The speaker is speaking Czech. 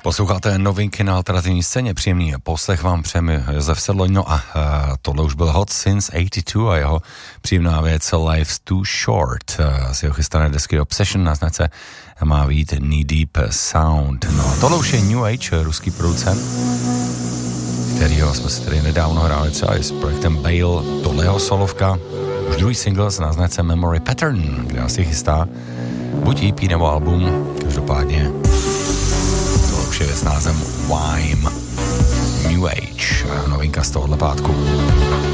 Posloucháte novinky na alternativní scéně, příjemný poslech vám přejeme Josef Sedloň, no a tohle už byl Hot Since 82 a jeho příjemná věc Life's Too Short z jeho chystané desky Obsession na značce má být Knee Deep Sound. No a tohle už je New Age, ruský producent, kterýho jsme si tady nedávno hráli třeba i s projektem Bale, tohle jeho solovka, už druhý single s náznačcem Memory Pattern, kde asi chystá buď EP nebo album, každopádně tohle už je s názvem Wime New Age, novinka z tohohle pátku.